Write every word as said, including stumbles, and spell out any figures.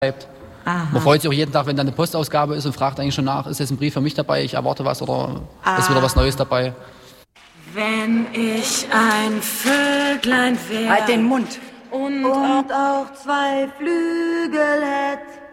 schreibt. Aha. Man freut sich auch jeden Tag, wenn dann eine Postausgabe ist und fragt eigentlich schon nach, ist jetzt ein Brief für mich dabei, ich erwarte was oder ah. ist wieder was Neues dabei. Wenn ich ein Vöglein wär Halt den Mund. und, und auch zwei Flügel hätt,